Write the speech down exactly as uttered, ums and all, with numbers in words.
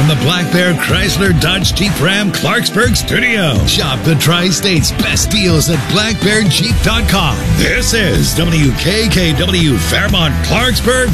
the Black Bear Chrysler Dodge Jeep Ram Clarksburg studio. Shop the Tri-State's best deals at black bear jeep dot com. This is W K K W Fairmont Clarksburg.